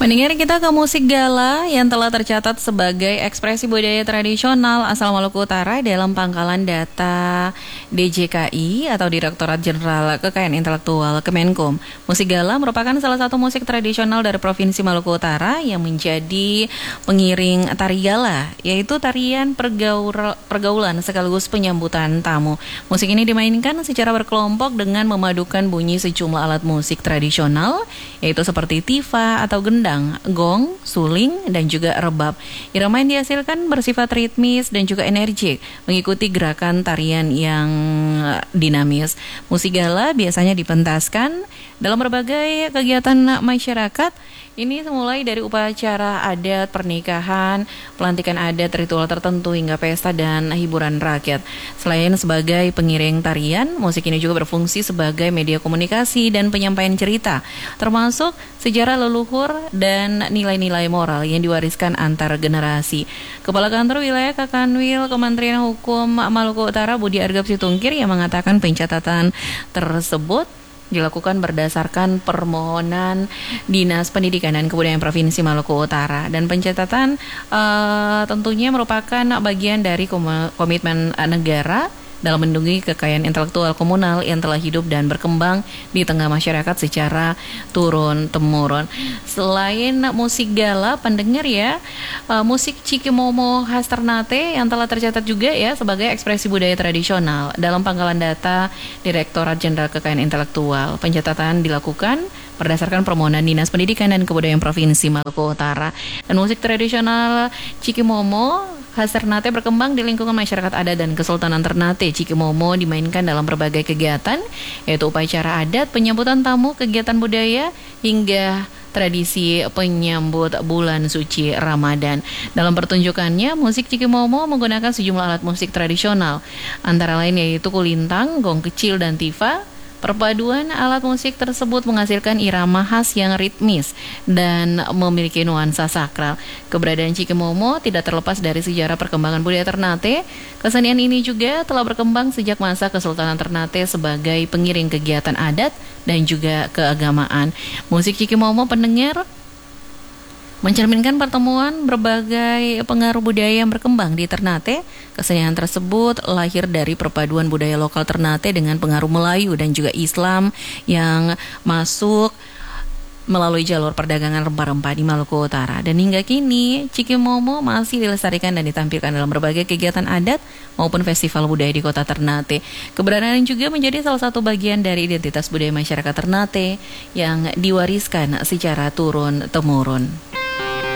Mendengar kita ke musik gala yang telah tercatat sebagai ekspresi budaya tradisional asal Maluku Utara dalam pangkalan data DJKI atau Direktorat Jenderal Kekayaan Intelektual Kemenkum. Musik gala merupakan salah satu musik tradisional dari Provinsi Maluku Utara yang menjadi pengiring tari gala, yaitu tarian pergaulan sekaligus penyambutan tamu. Musik ini dimainkan secara berkelompok dengan memadukan bunyi sejumlah alat musik tradisional, yaitu seperti tifa atau gendang, gong, suling, dan juga rebab. Irama yang dihasilkan bersifat ritmis dan juga energik, mengikuti gerakan tarian yang dinamis. Musik gala biasanya dipentaskan dalam berbagai kegiatan masyarakat. Ini mulai dari upacara adat, pernikahan, pelantikan adat, ritual tertentu, hingga pesta dan hiburan rakyat. Selain sebagai pengiring tarian, musik ini juga berfungsi sebagai media komunikasi dan penyampaian cerita, termasuk sejarah leluhur dan nilai-nilai moral yang diwariskan antar generasi. Kepala Kantor Wilayah Kakanwil Kementerian Hukum Maluku Utara, Budi Argap Situngkir, yang mengatakan pencatatan tersebut dilakukan berdasarkan permohonan Dinas Pendidikan dan Kebudayaan Provinsi Maluku Utara, dan pencatatan tentunya merupakan bagian dari komitmen negara dalam melindungi kekayaan intelektual komunal yang telah hidup dan berkembang di tengah masyarakat secara turun-temurun. Selain musik gala, pendengar ya, musik Cikimomo khas Ternate yang telah tercatat juga ya sebagai ekspresi budaya tradisional dalam pangkalan data Direktorat Jenderal Kekayaan Intelektual. Pencatatan dilakukan berdasarkan permohonan Dinas Pendidikan dan Kebudayaan Provinsi Maluku Utara. Dan musik tradisional Cikimomo khas Ternate berkembang di lingkungan masyarakat adat dan Kesultanan Ternate. Cikimomo dimainkan dalam berbagai kegiatan, yaitu upacara adat, penyambutan tamu, kegiatan budaya, hingga tradisi penyambut bulan suci Ramadan. Dalam pertunjukannya, musik Cikimomo menggunakan sejumlah alat musik tradisional, antara lain yaitu kulintang, gong kecil, dan tifa. Perpaduan alat musik tersebut menghasilkan irama khas yang ritmis dan memiliki nuansa sakral. Keberadaan Cikimomo tidak terlepas dari sejarah perkembangan budaya Ternate. Kesenian ini juga telah berkembang sejak masa Kesultanan Ternate sebagai pengiring kegiatan adat dan juga keagamaan. Musik Cikimomo, pendengar, mencerminkan pertemuan berbagai pengaruh budaya yang berkembang di Ternate. Kesenian tersebut lahir dari perpaduan budaya lokal Ternate dengan pengaruh Melayu dan juga Islam yang masuk melalui jalur perdagangan rempah-rempah di Maluku Utara. Dan hingga kini, Cikimomo masih dilestarikan dan ditampilkan dalam berbagai kegiatan adat maupun festival budaya di kota Ternate. Keberadaan juga menjadi salah satu bagian dari identitas budaya masyarakat Ternate yang diwariskan secara turun-temurun.